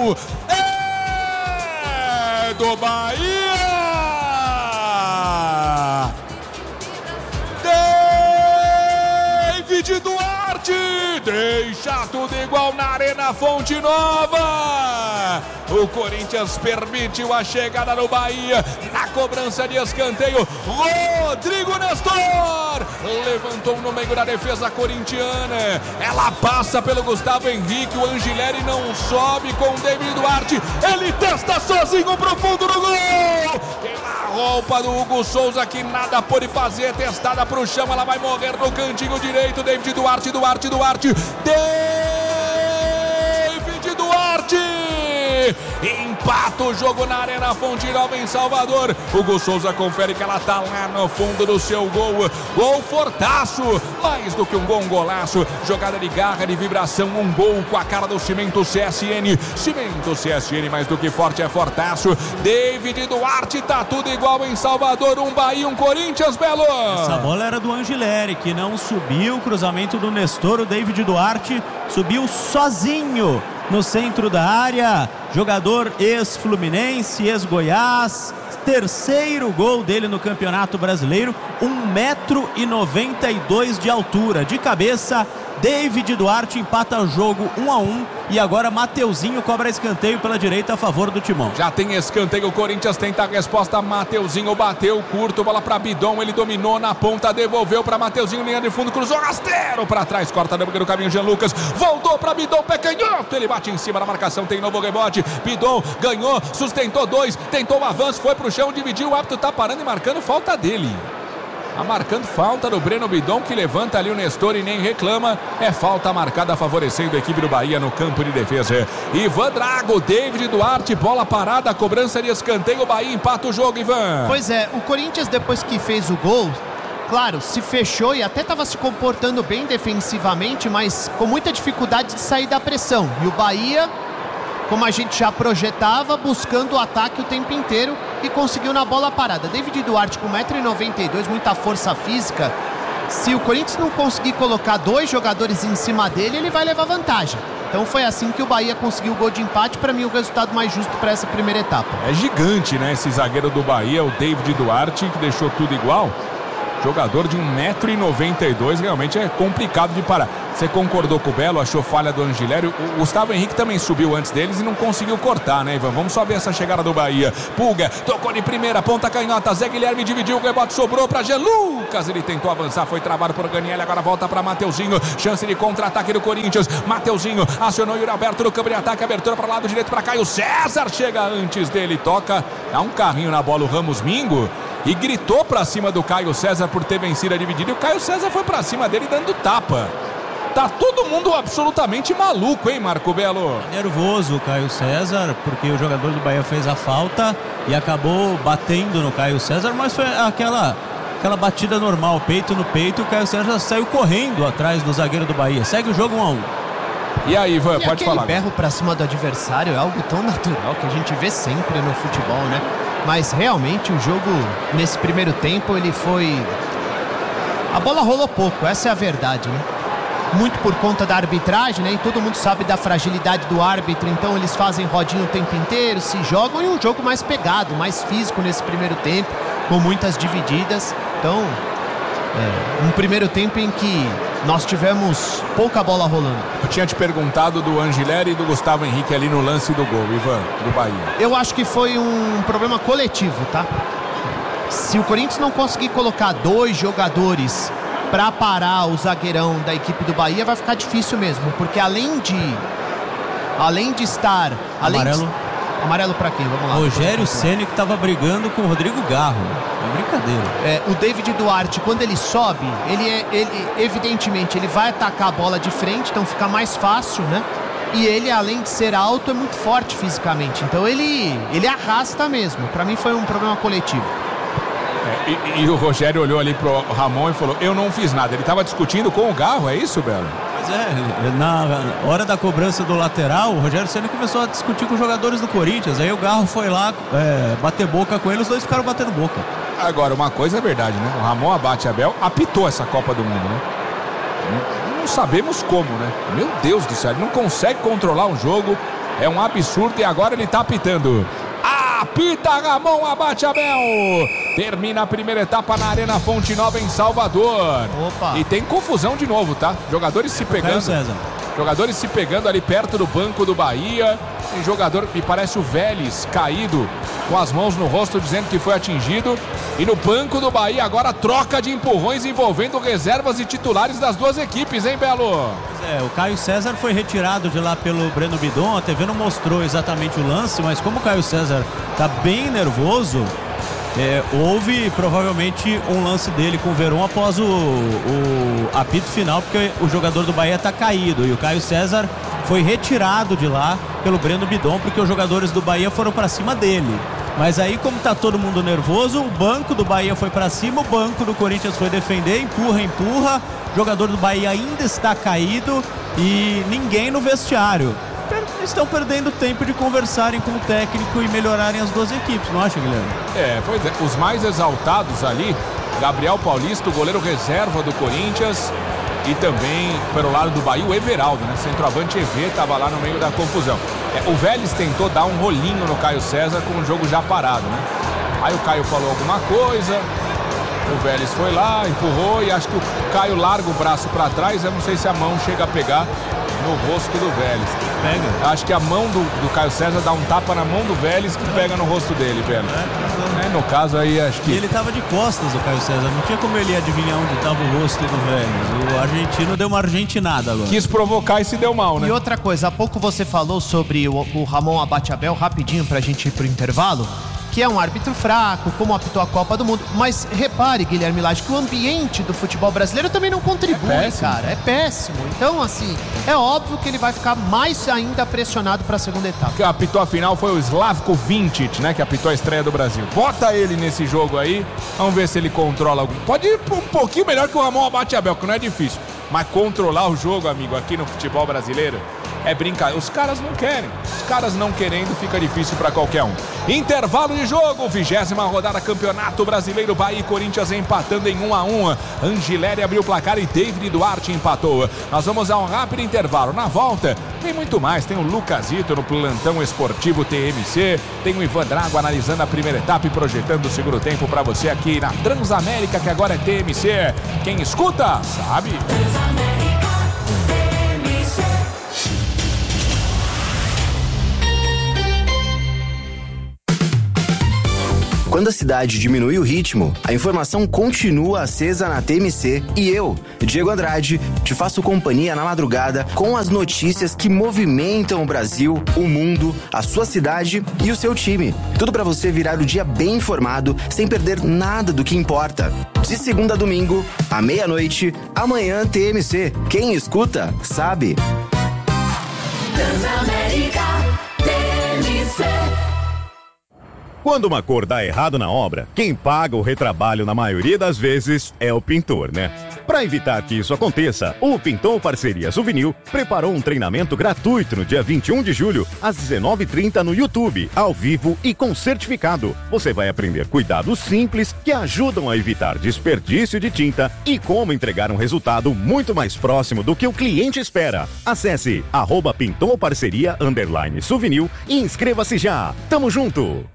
gol é do Bahia! David Duarte deixa tudo igual na Arena Fonte Nova. O Corinthians permitiu a chegada no Bahia. Na cobrança de escanteio, Rodrigo Nestor levantou no meio da defesa corintiana. Ela passa pelo Gustavo Henrique. O Angileri não sobe com o David Duarte. Ele testa sozinho pro fundo do gol. Pela roupa do Hugo Souza, que nada pôde fazer. Testada pro chão, ela vai morrer no cantinho direito. David Duarte. David Duarte empata o jogo na Arena Fonte Nova em Salvador. Hugo Souza confere que ela tá lá no fundo do seu gol. Gol fortaço, mais do que um gol, um golaço. Jogada de garra, de vibração, um gol com a cara do Cimento CSN. Cimento CSN, mais do que forte, é fortaço. David Duarte, tá tudo igual em Salvador. Um Bahia, um Corinthians, Belo. Essa bola era do Angileri, que não subiu. Cruzamento do Nestor. O David Duarte subiu sozinho no centro da área. Jogador ex-Fluminense, ex-Goiás. Terceiro gol dele no Campeonato Brasileiro. 1,92 m de altura. De cabeça, David Duarte empata o jogo 1-1. E agora Mateuzinho cobra escanteio pela direita a favor do Timão. Já tem escanteio, o Corinthians tenta a resposta. Mateuzinho bateu curto, bola para Bidon, ele dominou na ponta, devolveu para Mateuzinho, linha de fundo, cruzou rasteiro para trás, corta no caminho Jean Lucas, voltou para Bidon, pé canhoto, ele bate em cima da marcação, tem novo rebote. Bidon ganhou, sustentou dois, tentou o avanço, foi pro chão, dividiu, o árbitro tá parando e marcando falta dele. Tá marcando falta do Breno Bidon, que levanta ali o Nestor e nem reclama. É falta marcada favorecendo a equipe do Bahia no campo de defesa. Ivan Drago, David Duarte, bola parada, cobrança de escanteio, o Bahia empata o jogo, Ivan. Pois é, o Corinthians depois que fez o gol, claro, se fechou e até estava se comportando bem defensivamente, mas com muita dificuldade de sair da pressão. E o Bahia, como a gente já projetava, buscando o ataque o tempo inteiro e conseguiu na bola parada. David Duarte com 1,92 m, muita força física. Se o Corinthians não conseguir colocar dois jogadores em cima dele, ele vai levar vantagem. Então foi assim que o Bahia conseguiu o gol de empate. Para mim, o resultado mais justo para essa primeira etapa. É gigante, né? Esse zagueiro do Bahia, o David Duarte, que deixou tudo igual. Jogador de 1,92 m, realmente é complicado de parar. Você concordou com o Belo, achou falha do Angileri. O Gustavo Henrique também subiu antes deles e não conseguiu cortar, né, Ivan? Vamos só ver essa chegada do Bahia. Pulga, tocou de primeira, ponta canhota, Zé Guilherme dividiu, o rebote sobrou para Jean Lucas. Ele tentou avançar, foi travado por Ganiele, agora volta para Mateuzinho. Chance de contra-ataque do Corinthians. Mateuzinho acionou o Yuri Alberto no campo de ataque, abertura para o lado direito para Caio César. Chega antes dele, toca, dá um carrinho na bola o Ramos Mingo. E gritou pra cima do Caio César por ter vencido a dividida. E o Caio César foi pra cima dele dando tapa. Tá todo mundo absolutamente maluco, hein, Marco Belo? Nervoso o Caio César, porque o jogador do Bahia fez a falta e acabou batendo no Caio César, mas foi aquela batida normal, peito no peito. O Caio César saiu correndo atrás do zagueiro do Bahia. Segue o jogo 1-1. E aí, Ivan, pode falar. Aquele berro pra cima do adversário é algo tão natural que a gente vê sempre no futebol, né? Mas realmente o jogo, nesse primeiro tempo, ele foi... A bola rolou pouco, essa é a verdade, né? Muito por conta da arbitragem, né? E todo mundo sabe da fragilidade do árbitro, então eles fazem rodinha o tempo inteiro, se jogam, e um jogo mais pegado, mais físico nesse primeiro tempo, com muitas divididas. Então, um primeiro tempo em que nós tivemos pouca bola rolando. Eu tinha te perguntado do Angileri e do Gustavo Henrique ali no lance do gol, Ivan, do Bahia. Eu acho que foi um problema coletivo, tá? Se o Corinthians não conseguir colocar dois jogadores para parar o zagueirão da equipe do Bahia, vai ficar difícil mesmo, porque além de estar... Amarelo pra quem? Vamos lá. Rogério Ceni, que estava brigando com o Rodrigo Garro. É brincadeira. O David Duarte, quando ele sobe, ele evidentemente ele vai atacar a bola de frente, então fica mais fácil, né? E ele, além de ser alto, é muito forte fisicamente. Então ele arrasta mesmo. Pra mim foi um problema coletivo. E o Rogério olhou ali pro Ramon e falou: eu não fiz nada. Ele estava discutindo com o Garro, é isso, Belo? Pois é, na hora da cobrança do lateral, o Rogério Ceni começou a discutir com os jogadores do Corinthians. Aí o Garro foi lá bater boca com ele, os dois ficaram batendo boca. Agora, uma coisa é verdade, né? O Ramon Abate Abel apitou essa Copa do Mundo, né? Não sabemos como, né? Meu Deus do céu, ele não consegue controlar um jogo. É um absurdo e agora ele tá apitando. Apita Ramon Abate-Abel. Termina a primeira etapa na Arena Fonte Nova em Salvador. Opa. E tem confusão de novo, tá? Jogadores se pegando. Jogadores se pegando ali perto do banco do Bahia. Tem jogador, me parece o Vélez, caído com as mãos no rosto, dizendo que foi atingido. E no banco do Bahia agora troca de empurrões envolvendo reservas e titulares das duas equipes, hein, Belo? O Caio César foi retirado de lá pelo Breno Bidon. A TV não mostrou exatamente o lance, mas como o Caio César tá bem nervoso, houve provavelmente um lance dele com o Verón após o apito final, porque o jogador do Bahia tá caído e o Caio César foi retirado de lá pelo Breno Bidon, porque os jogadores do Bahia foram para cima dele. Mas aí, como tá todo mundo nervoso, o banco do Bahia foi para cima, o banco do Corinthians foi defender, empurra. O jogador do Bahia ainda está caído e ninguém no vestiário. Estão perdendo tempo de conversarem com o técnico e melhorarem as duas equipes, não acha, Guilherme? Pois é. Os mais exaltados ali, Gabriel Paulista, o goleiro reserva do Corinthians, e também, pelo lado do Bahia, o Everaldo, né? Centroavante EV estava lá no meio da confusão. O Vélez tentou dar um rolinho no Caio César com o jogo já parado, né? Aí o Caio falou alguma coisa, o Vélez foi lá, empurrou e acho que o Caio larga o braço para trás. Eu não sei se a mão chega a pegar no rosto do Vélez. Pega. Acho que a mão do Caio César dá um tapa na mão do Vélez que pega no rosto dele, velho. No caso aí, acho que... E ele tava de costas, o Caio César. Não tinha como ele adivinhar onde tava o rosto do Vélez. O argentino deu uma argentinada agora. Quis provocar e se deu mal, né? E outra coisa, há pouco você falou sobre o Ramon Abate-Abel, rapidinho pra gente ir pro intervalo, que é um árbitro fraco, como apitou a Copa do Mundo. Mas repare, Guilherme Lage, que o ambiente do futebol brasileiro também não contribui, cara. É péssimo. Então, assim, é óbvio que ele vai ficar mais ainda pressionado para a segunda etapa. Que apitou a final foi o Slavko Vincic, né? Que apitou a estreia do Brasil. Bota ele nesse jogo aí, vamos ver se ele controla algum. Pode ir um pouquinho melhor que o Ramon Abate-Abel, que não é difícil. Mas controlar o jogo, amigo, aqui no futebol brasileiro é brincadeira. Os caras não querem. Os caras não querendo, fica difícil para qualquer um. Intervalo de jogo, 20ª rodada Campeonato Brasileiro. Bahia e Corinthians empatando em 1-1. Angileri abriu o placar e David Duarte empatou. Nós vamos a um rápido intervalo. Na volta, tem muito mais. Tem o Lucasito no plantão esportivo TMC. Tem o Ivan Drago analisando a primeira etapa e projetando o segundo tempo para você aqui na Transamérica, que agora é TMC. Quem escuta, sabe. Quando a cidade diminui o ritmo, a informação continua acesa na TMC e eu, Diego Andrade, te faço companhia na madrugada com as notícias que movimentam o Brasil, o mundo, a sua cidade e o seu time. Tudo para você virar o dia bem informado, sem perder nada do que importa. De segunda a domingo, à meia-noite, amanhã TMC. Quem escuta, sabe. Transamérica TMC. Quando uma cor dá errado na obra, quem paga o retrabalho na maioria das vezes é o pintor, né? Para evitar que isso aconteça, o Pintor Parceria Souvenir preparou um treinamento gratuito no dia 21 de julho, às 19h30 no YouTube, ao vivo e com certificado. Você vai aprender cuidados simples que ajudam a evitar desperdício de tinta e como entregar um resultado muito mais próximo do que o cliente espera. Acesse @pintorparceria_souvenir e inscreva-se já. Tamo junto!